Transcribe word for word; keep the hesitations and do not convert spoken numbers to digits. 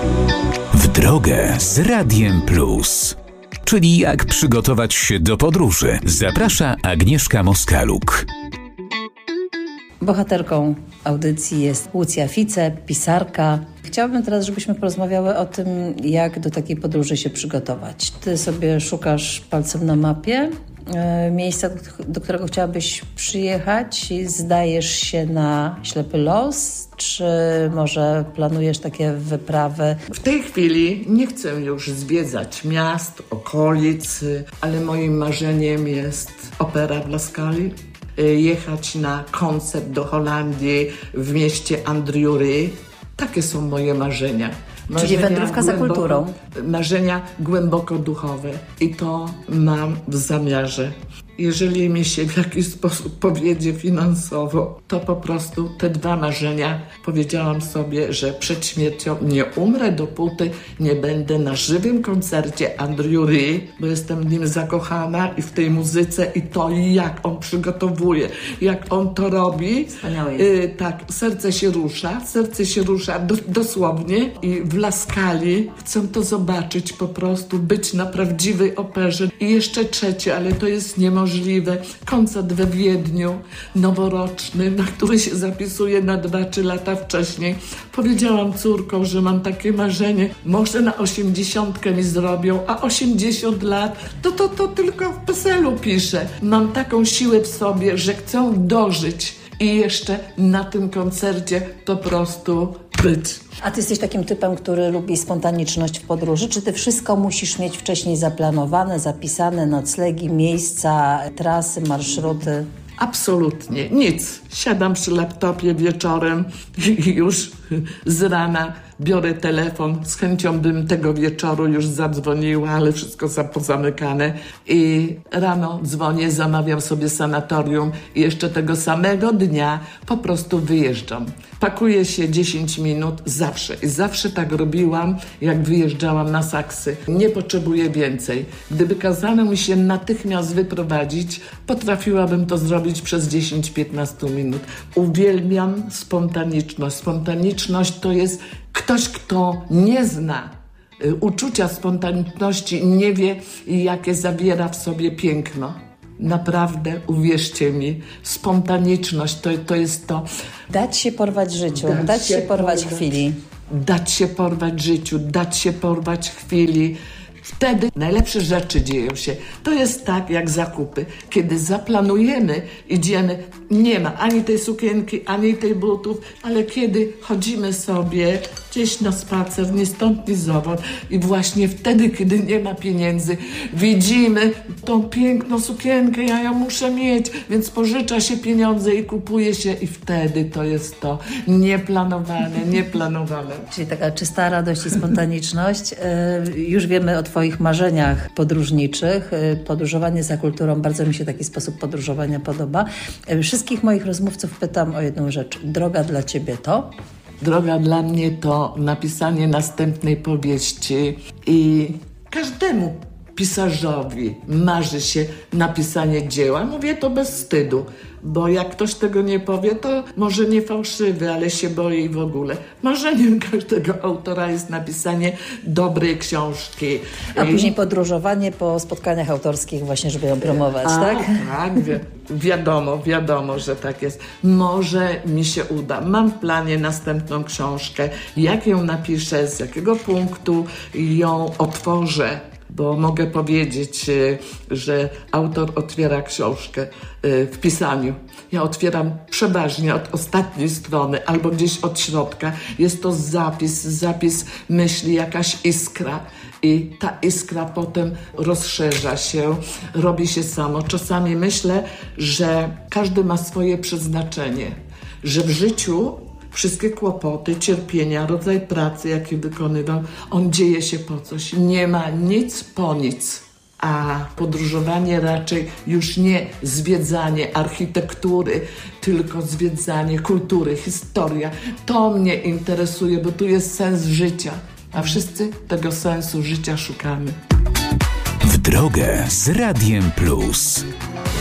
W drogę z Radiem Plus. Czyli jak przygotować się do podróży. Zaprasza Agnieszka Moskaluk. Bohaterką audycji jest Łucja Fice, pisarka. Chciałabym teraz, żebyśmy porozmawiały o tym, jak do takiej podróży się przygotować. Ty sobie szukasz palcem na mapie miejsca, do którego chciałabyś przyjechać i zdajesz się na ślepy los, czy może planujesz takie wyprawy? W tej chwili nie chcę już zwiedzać miast, okolic, ale moim marzeniem jest opera w La Scali. Jechać na koncert do Holandii w mieście Andriury. Takie są moje marzenia. Marzenia Czyli wędrówka za głęboko, kulturą. Marzenia głęboko duchowe i to mam w zamiarze. Jeżeli mi się w jakiś sposób powiedzie finansowo, to po prostu te dwa marzenia powiedziałam sobie, że przed śmiercią nie umrę, dopóty nie będę na żywym koncercie Andriury, bo jestem w nim zakochana i w tej muzyce i to, jak on przygotowuje, jak on to robi. Wspaniałe jest. Y, tak, serce się rusza, serce się rusza do, dosłownie i w La Scali chcę to zobaczyć po prostu, być na prawdziwej operze. I jeszcze trzecie, ale to jest niemożliwe. Możliwe. Koncert we Wiedniu, noworoczny, na który się zapisuje na dwa trzy lata wcześniej. Powiedziałam córkom, że mam takie marzenie, może na osiemdziesiątkę mi zrobią, a osiemdziesiąt lat, to to, to tylko w PESEL-u piszę. Mam taką siłę w sobie, że chcę dożyć i jeszcze na tym koncercie po prostu być. A ty jesteś takim typem, który lubi spontaniczność w podróży? Czy ty wszystko musisz mieć wcześniej zaplanowane, zapisane, noclegi, miejsca, trasy, marszruty? Absolutnie nic. Siadam przy laptopie wieczorem i już z rana biorę telefon. Z chęcią bym tego wieczoru już zadzwoniła, ale wszystko za pozamykane. I rano dzwonię, zamawiam sobie sanatorium i jeszcze tego samego dnia po prostu wyjeżdżam. Pakuję się dziesięć minut zawsze. I zawsze tak robiłam, jak wyjeżdżałam na Saksy. Nie potrzebuję więcej. Gdyby kazano mi się natychmiast wyprowadzić, potrafiłabym to zrobić przez dziesięć do piętnastu minut. Uwielbiam spontaniczność. Spontaniczność to jest ktoś, kto nie zna y, uczucia spontaniczności, nie wie, jakie zawiera w sobie piękno. Naprawdę, uwierzcie mi, spontaniczność to, to jest to. Dać się porwać życiu, dać, dać się, się porwać, porwać chwili. Dać się porwać życiu, dać się porwać chwili. Wtedy najlepsze rzeczy dzieją się. To jest tak jak zakupy. Kiedy zaplanujemy, idziemy, nie ma ani tej sukienki, ani tej butów, ale kiedy chodzimy sobie gdzieś na spacer, ni stąd, ni zowąd i właśnie wtedy, kiedy nie ma pieniędzy, widzimy tą piękną sukienkę, ja ją muszę mieć, więc pożycza się pieniądze i kupuje się i wtedy to jest to nieplanowane, nieplanowane. Czyli taka czysta radość i spontaniczność. Już wiemy o twoich marzeniach podróżniczych. Podróżowanie za kulturą, bardzo mi się taki sposób podróżowania podoba. Wszystkich moich rozmówców pytam o jedną rzecz. Droga dla ciebie to? Droga dla mnie to napisanie następnej powieści i każdemu pisarzowi marzy się napisanie dzieła. Mówię to bez wstydu, bo jak ktoś tego nie powie, to może nie fałszywy, ale się boi w ogóle. Marzeniem każdego autora jest napisanie dobrej książki. A później podróżowanie po spotkaniach autorskich właśnie, żeby ją promować, A, tak? Tak, wi- wiadomo, wiadomo, że tak jest. Może mi się uda. Mam w planie następną książkę. Jak ją napiszę, z jakiego punktu ją otworzę, bo mogę powiedzieć, że autor otwiera książkę w pisaniu. Ja otwieram przeważnie od ostatniej strony albo gdzieś od środka. Jest to zapis, zapis myśli, jakaś iskra i ta iskra potem rozszerza się, robi się samo. Czasami myślę, że każdy ma swoje przeznaczenie, że w życiu wszystkie kłopoty, cierpienia, rodzaj pracy, jaki wykonywał, on dzieje się po coś. Nie ma nic po nic. A podróżowanie raczej już nie zwiedzanie architektury, tylko zwiedzanie kultury, historia. To mnie interesuje, bo tu jest sens życia. A wszyscy tego sensu życia szukamy. W drogę z Radiem Plus.